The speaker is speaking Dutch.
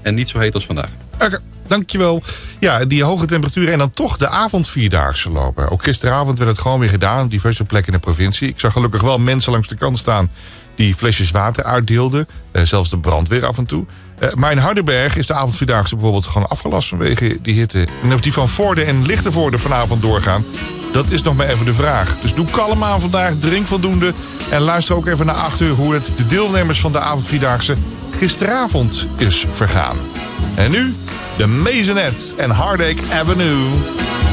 en niet zo heet als vandaag. Oké, dankjewel. Ja, die hoge temperaturen en dan toch de avondvierdaagse lopen. Ook gisteravond werd het gewoon weer gedaan op diverse plekken in de provincie. Ik zag gelukkig wel mensen langs de kant staan die flesjes water uitdeelden. Zelfs de brandweer af en toe. Maar in Hardenberg is de avondvierdaagse bijvoorbeeld gewoon afgelast vanwege die hitte. En of die van Voorde en Lichtenvoorde vanavond doorgaan, dat is nog maar even de vraag. Dus doe kalm aan vandaag, drink voldoende. En luister ook even naar 8 uur hoe het de deelnemers van de avondvierdaagse gisteravond is vergaan. En nu de Maisonettes en Heartache Avenue.